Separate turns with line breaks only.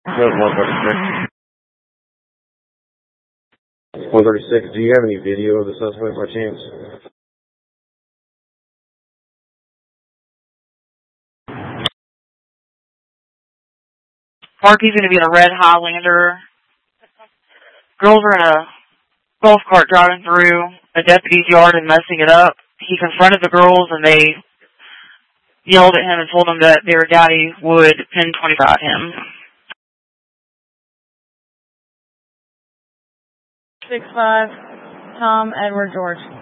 That was 136. 136, do you have any video of the suspect by chance?
Marky's going to be in a red Highlander. Girls are in a golf cart driving through a deputy's yard and messing it up. He confronted the girls and they yelled at him and told him that their daddy would pin 25 at him.
6'5", Tom Edward George.